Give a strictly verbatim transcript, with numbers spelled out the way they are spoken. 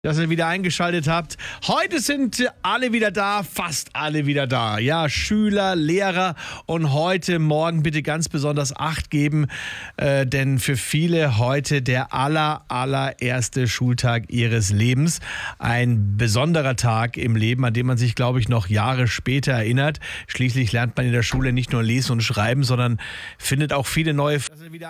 Dass ihr wieder eingeschaltet habt. Heute sind alle wieder da, fast alle wieder da. Ja, Schüler, Lehrer und heute Morgen bitte ganz besonders Acht geben, äh, denn für viele heute der aller, allererste Schultag ihres Lebens. Ein besonderer Tag im Leben, an dem man sich, glaube ich, noch Jahre später erinnert. Schließlich lernt man in der Schule nicht nur lesen und schreiben, sondern findet auch viele neue... Dass ihr wieder